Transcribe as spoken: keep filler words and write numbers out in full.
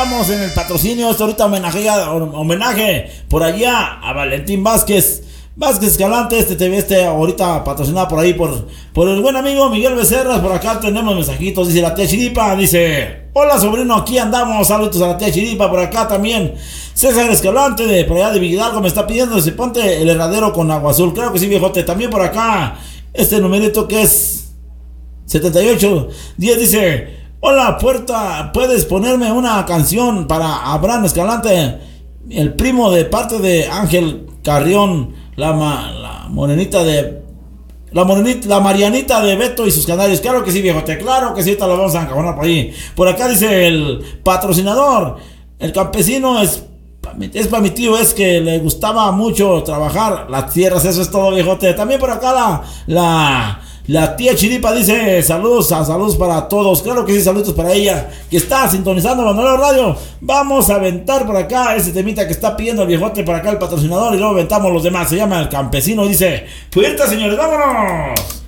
andamos en el patrocinio. Esto ahorita homenaje, homenaje por allá a Valentín Vázquez. Vázquez Escalante, este T V, este ahorita patrocinado por ahí por, por el buen amigo Miguel Becerras. Por acá tenemos mensajitos, dice la tía Chiripa, dice: hola sobrino, aquí andamos, saludos a la tía Chiripa. Por acá también César Escalante, de por allá de Villalgo, me está pidiendo que se ponte el herradero con agua azul. Claro que sí, viejote. También por acá, este numerito que es setenta y ocho diez, dice: hola puerta, ¿puedes ponerme una canción para Abraham Escalante, el primo de parte de Ángel Carrión? La, ma, la morenita de la morenita, la Marianita de Beto y sus canarios. Claro que sí, viejote, claro que sí, ahorita lo vamos a encajonar por ahí. Por acá dice el patrocinador: el campesino es es para mi tío, es que le gustaba mucho trabajar las tierras. Eso es todo, viejote. También por acá la la La tía Chiripa dice: saludos, a saludos para todos. Claro que sí, saludos para ella, que está sintonizando Bandolero Radio. Vamos a aventar por acá ese temita que está pidiendo el viejote, por acá el patrocinador, y luego aventamos los demás. Se llama El Campesino, dice: puerta, señores, vámonos.